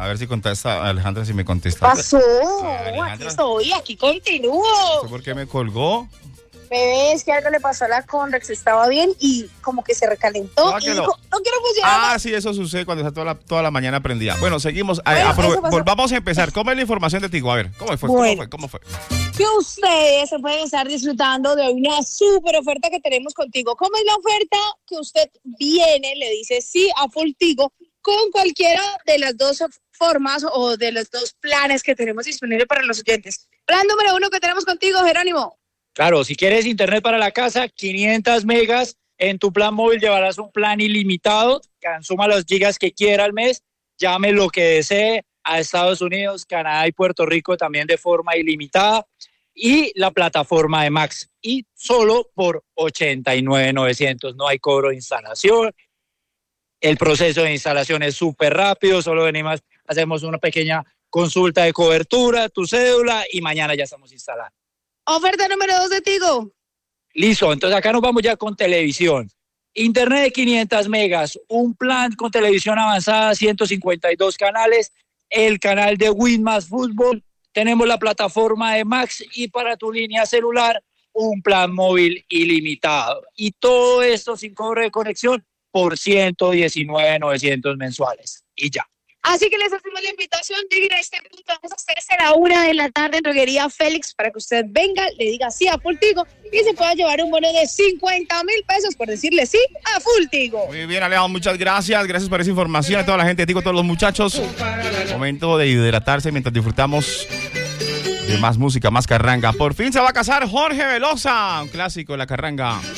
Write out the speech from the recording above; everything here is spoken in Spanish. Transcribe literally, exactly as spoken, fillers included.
ver si contesta Alejandra, si me contesta. ¿Qué pasó? Alejandra. Aquí estoy, aquí continúo. No sé por qué me colgó. Bebé, es que algo le pasó a la Conrex, estaba bien y como que se recalentó No, y que dijo, lo- no quiero funcionar Ah, más. sí, eso sucede cuando está toda la, toda la mañana prendida. Bueno, seguimos. A- Bueno, aprove- eso pasó. volvamos a empezar. ¿Cómo es la información de Tigo? A ver, ¿cómo fue? Bueno. ¿Cómo fue? ¿Cómo fue? Que ustedes se pueden estar disfrutando de una súper oferta que tenemos contigo. ¿Cómo es la oferta? Que usted viene, le dice sí a Full Tigo con cualquiera de las dos formas o de los dos planes que tenemos disponibles para los oyentes. Plan número uno que tenemos contigo, Jerónimo. Claro, si quieres internet para la casa, quinientas megas. En tu plan móvil llevarás un plan ilimitado. Consuma los gigas que quiera al mes. Llame lo que desee a Estados Unidos, Canadá y Puerto Rico también de forma ilimitada. Y la plataforma de Max. Y solo por ochenta y nueve mil novecientos. No hay cobro de instalación. El proceso de instalación es súper rápido. Solo venimos, hacemos una pequeña consulta de cobertura, tu cédula y mañana ya estamos instalados. Oferta número dos de Tigo. Listo, entonces acá nos vamos ya con televisión. Internet de quinientas megas, un plan con televisión avanzada, ciento cincuenta y dos canales, el canal de Win más Fútbol, tenemos la plataforma de Max y para tu línea celular, un plan móvil ilimitado. Y todo esto sin cobro de conexión por ciento diecinueve mil novecientos mensuales. Y ya. Así que les hacemos la invitación de ir a este punto. Vamos a hacer a la una de la tarde en Droguería Félix para que usted venga, le diga sí a Full Tigo y se pueda llevar un bono de cincuenta mil pesos por decirle sí a Full Tigo. Muy bien, Alejandro, muchas gracias. Gracias por esa información a toda la gente de Tigo, a todos los muchachos. Momento de hidratarse mientras disfrutamos de más música, más carranga. Por fin se va a casar Jorge Velosa, un clásico de la carranga.